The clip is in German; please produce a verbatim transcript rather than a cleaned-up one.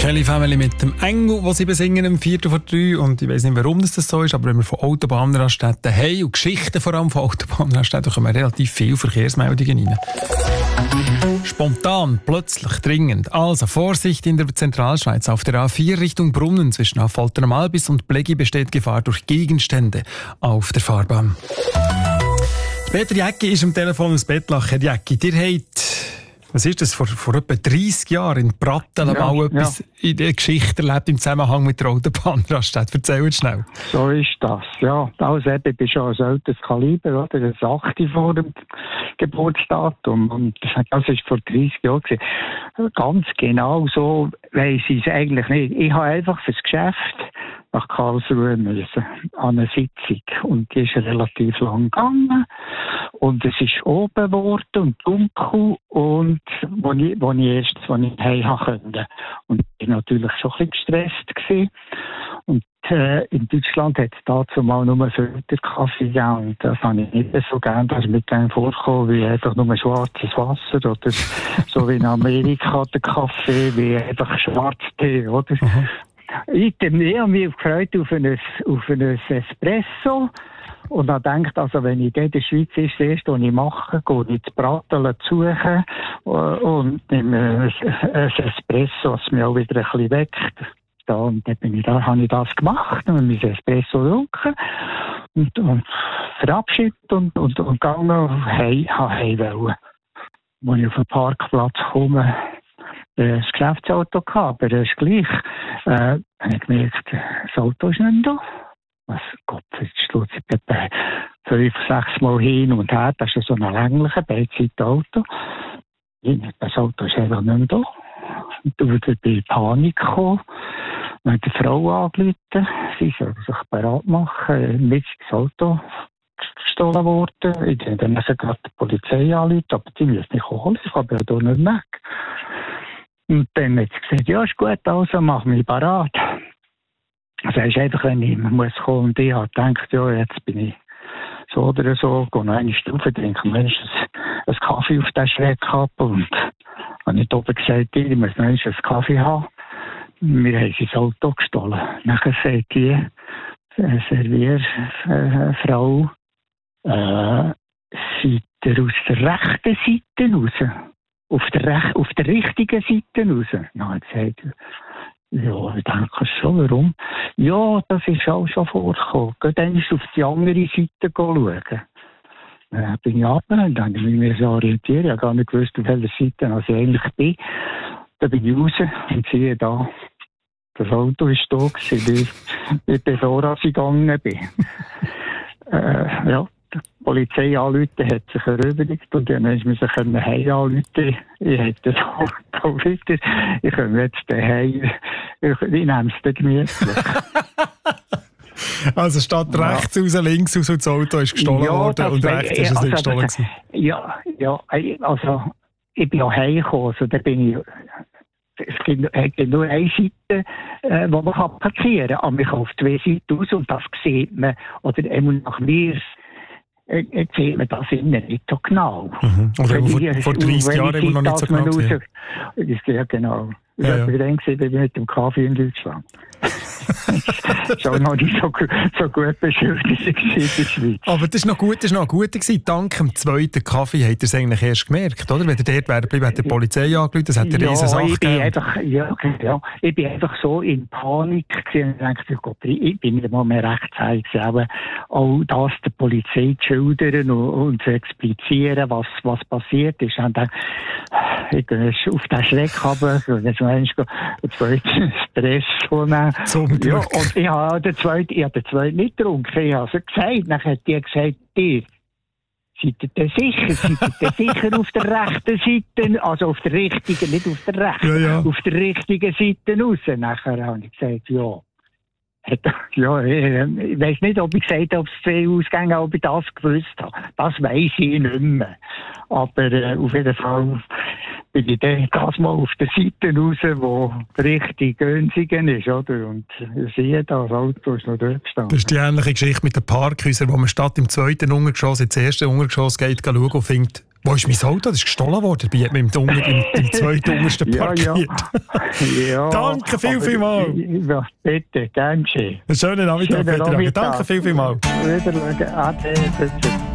Kelly Family mit dem Engel, den sie besingen im Viertel vor drei. Und ich weiss nicht, warum das so ist, aber wenn wir von Autobahnraststätten haben und Geschichten vor allem von Autobahnraststätten, kommen relativ viele Verkehrsmeldungen rein. Spontan, plötzlich, dringend. Also Vorsicht in der Zentralschweiz. Auf der A vier Richtung Brunnen zwischen Affolter am Albis und Blegi besteht Gefahr durch Gegenstände auf der Fahrbahn. Peter Jäcki ist am Telefon aus Bettlach. Herr Jäcki, ihr habt, was ist das, vor, vor etwa dreissig Jahren in Pratteln ja, mal etwas ja. in der Geschichte erlebt im Zusammenhang mit der Autobahnraststätte. Erzähl uns schnell. So ist das, ja. Also eben, ich bin schon ein älteres Kaliber, oder? Das achte vor dem Geburtsdatum. Und das war vor dreissig Jahren. Ganz genau so weiss ich es eigentlich nicht. Ich habe einfach fürs Geschäft nach Karlsruhe müssen, an einer Sitzung. Und die ist relativ lang gegangen. Und es ist oben geworden und dunkel. Und wo ich, wo ich erst wo ich heim konnte. Und ich war natürlich schon ein bisschen gestresst gewesen. Und äh, in Deutschland hat es dazu mal nur Filterkaffee gegeben. Und das habe ich nicht so gern. Das ist mit dem vorgekommen wie einfach nur schwarzes Wasser. Oder so wie in Amerika der Kaffee, wie einfach Schwarztee, oder? Mhm. Ich, ich habe mich gefreut auf ein, auf ein Espresso und habe gedacht, also wenn ich in der Schweiz ist, das erste, was ich mache, gehe ich ins Pratteln suchen und nehme ein Espresso, das mich auch wieder ein bisschen weckt. Da, und dann bin ich da, habe ich das gemacht und mein Espresso getrunken und, und verabschiedet und, und, und gegangen, hey, heim wollen. Als ich auf den Parkplatz komme, das Geschäftsauto gehabt, aber das ist gleich. Äh, habe ich gemerkt, das Auto ist nicht da. Was Gott, jetzt stutze ich etwa fünf, sechs Mal hin und her. Das ist so ein länglicher Beidseitenauto. Das Auto ist einfach nicht da. Und dann bin ich in Panik gekommen. Dann hat die Frau angerufen, sie soll sich bereit machen. Mit das Auto gestohlen worden. Ich habe dann gerade die Polizei angerufen, aber die müssen nicht holen. Ich habe ja hier nicht weg. Und dann hat sie gesagt, ja, ist gut, also mach mich parat. Also es ist einfach, wenn ich muss kommen und ich habe gedacht, ja, jetzt bin ich so oder so, gehe noch eine Stufe trinken, wenigstens einen Kaffee auf den Schreck ab und habe ich oben gesagt, ich muss noch einen Kaffee haben. Wir haben sein Auto gestohlen. Nachher sagt die äh, Servierfrau, äh, seid ihr aus der rechten Seite raus? Auf der, Rech- auf der richtigen Seite raus. Dann hat sie gesagt, ja, ich denke schon, warum? Ja, das ist auch schon vorgekommen. Geht einmal auf die andere Seite schauen. Dann bin ich runter und dann bin ich mich so orientiert. Ich habe gar nicht gewusst, auf welcher Seite ich eigentlich bin. Dann bin ich raus und sehe da, das Auto ist da gewesen, bevor ich gegangen bin. äh, ja. Die Polizei anrufen, hat sich erübrigt und dann musste man sich heim anrufen. Ich hätte das Auto wieder. Ich komme jetzt daheim. Ich, ich nehme es dann gemütlich. Also statt ja. rechts raus, links raus und das Auto ist gestohlen ja, worden und rechts ist es also, nicht gestohlen gewesen. Ja, ja, also ich bin ja heimgekommen, also da bin ich... Es gibt, gibt nur eine Seite, äh, wo man parkieren kann, aber man kann auf zwei Seiten raus und das sieht man, oder eben nach mir... Jetzt sieht man das innen nicht so genau. Mhm. Oder vor, vor dreissig Jahren immer noch nicht so genau gesehen. Ja, genau. Ich ja, habe ja. dann gesehen, wie mit dem Kaffee in Deutschland. Schon noch nicht so, so gut beschildert in der Schweiz. Aber das war noch gut, das war noch gut gewesen. Dank dem zweiten Kaffee hat er es eigentlich erst gemerkt, oder? Wenn er dort wäre geblieben, hat die Polizei angerufen, das hat eine ja, riesen Sache ich bin gegeben. einfach, ja, ja, ich bin einfach so in Panik gewesen und dachte, oh Gott, ich bin mir mal mehr rechtzeitig gewesen, auch das der Polizei zu schildern und, und zu explizieren, was, was passiert ist. Und dann, ich gehe auf den Schreck runter, und jetzt meine ich, den zweiten Stress nehmen. Zum Ja, und ich habe den zweiten, ich habe den zweiten nicht getrunken. Ich habe es gesagt. Dann hat die gesagt, ihr, seid ihr denn sicher? Seid ihr denn sicher auf der rechten Seite? Also auf der richtigen, nicht auf der rechten, ja, ja. auf der richtigen Seite raus. Nachher habe ich gesagt, ja. Ja, ich weiss nicht, ob ich gesagt habe, ob es zwei Ausgänge habe, ob ich das gewusst habe. Das weiss ich nicht mehr. Aber äh, auf jeden Fall bin ich dann das mal auf der Seite raus, wo richtig Günzigen ist, oder? Und ich sehe da, das Auto ist noch dort gestanden. Das ist die ähnliche Geschichte mit den Parkhäusern, wo man statt im zweiten Untergeschoss ins erste Untergeschoss geht, schauen und findet, Wo ist mein Auto? Das ist gestohlen worden. Dabei hat man im, Dunkel, im, im zweiten untersten parkiert. Ja, ja. Danke viel, viel mal. Ja, bitte, gern geschehen. Einen schönen Nachmittag, Schönen Peter. Nachmittag. Danke viel, viel mal. Wiedersehen. Ade.